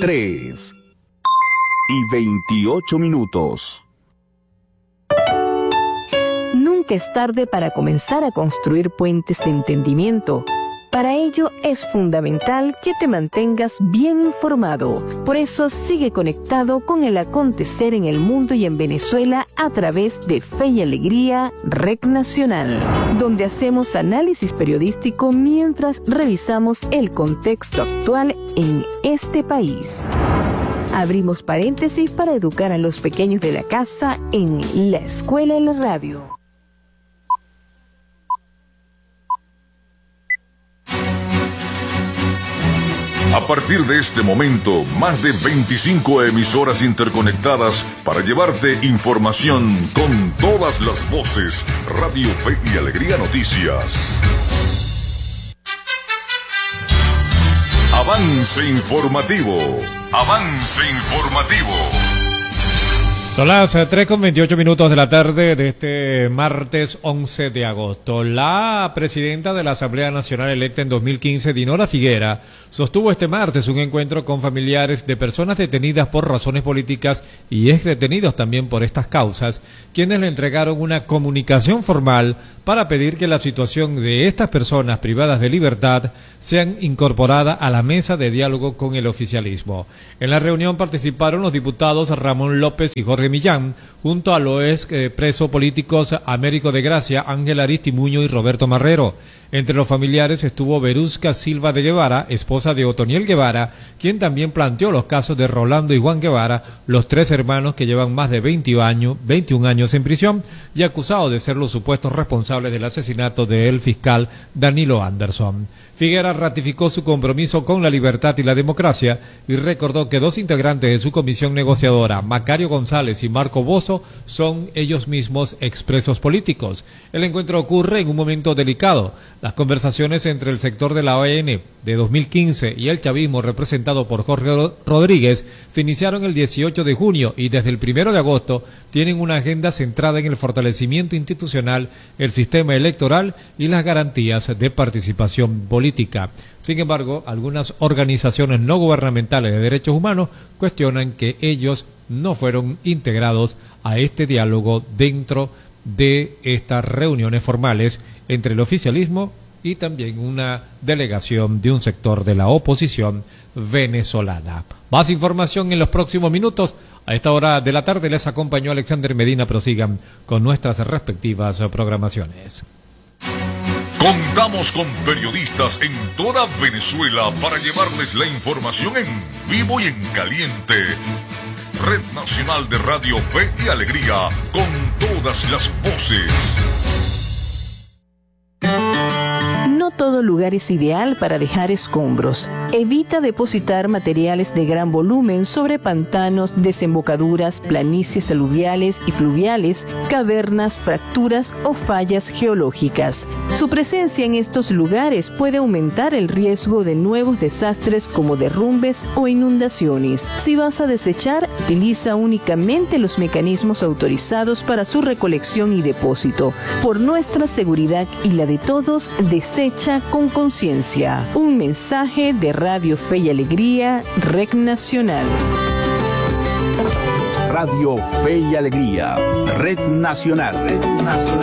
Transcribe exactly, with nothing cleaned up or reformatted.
tres y veintiocho minutos. Nunca es tarde para comenzar a construir puentes de entendimiento. Para ello es fundamental que te mantengas bien informado. Por eso sigue conectado con el acontecer en el mundo y en Venezuela a través de Fe y Alegría, Red Nacional, donde hacemos análisis periodístico mientras revisamos el contexto actual en este país. Abrimos paréntesis para educar a los pequeños de la casa en La Escuela en la Radio. A partir de este momento, más de veinticinco emisoras interconectadas para llevarte información con todas las voces. Radio Fe y Alegría Noticias. Avance informativo. Avance informativo. Son las tres con veintiocho minutos de la tarde de este martes once de agosto. La presidenta de la Asamblea Nacional electa en dos mil quince, Dinora Figuera, sostuvo este martes un encuentro con familiares de personas detenidas por razones políticas y exdetenidos también por estas causas, quienes le entregaron una comunicación formal para pedir que la situación de estas personas privadas de libertad sean incorporadas a la mesa de diálogo con el oficialismo. En la reunión participaron los diputados Ramón López y Jorge Millán, junto a los ex eh, presos políticos Américo de Gracia, Ángel Aristimuño y Roberto Marrero. Entre los familiares estuvo Verusca Silva de Guevara, esposa de Otoniel Guevara, quien también planteó los casos de Rolando y Juan Guevara, los tres hermanos que llevan más de veinte años, veintiún años en prisión y acusados de ser los supuestos responsables del asesinato del fiscal Danilo Anderson. Figuera ratificó su compromiso con la libertad y la democracia y recordó que dos integrantes de su comisión negociadora, Macario González y Marco Bozo, son ellos mismos expresos políticos. El encuentro ocurre en un momento delicado. Las conversaciones entre el sector de la O N de dos mil quince y el chavismo representado por Jorge Rodríguez se iniciaron el dieciocho de junio y desde el primero de agosto tienen una agenda centrada en el fortalecimiento institucional, el sistema electoral y las garantías de participación política. Sin embargo, algunas organizaciones no gubernamentales de derechos humanos cuestionan que ellos no fueron integrados a este diálogo dentro de estas reuniones formales entre el oficialismo y también una delegación de un sector de la oposición venezolana. Más información en los próximos minutos. A esta hora de la tarde les acompañó Alexander Medina. Prosigan con nuestras respectivas programaciones. Contamos con periodistas en toda Venezuela para llevarles la información en vivo y en caliente. Red Nacional de Radio Fe y Alegría, con todas las voces. No todo lugar es ideal para dejar escombros. Evita depositar materiales de gran volumen sobre pantanos, desembocaduras, planicies aluviales y fluviales, cavernas, fracturas o fallas geológicas. Su presencia en estos lugares puede aumentar el riesgo de nuevos desastres como derrumbes o inundaciones. Si vas a desechar, utiliza únicamente los mecanismos autorizados para su recolección y depósito. Por nuestra seguridad y la de todos, desecha con conciencia. Un mensaje de Radio Fe y Alegría, Red Nacional. Radio Fe y Alegría, Red Nacional. Red Nacional.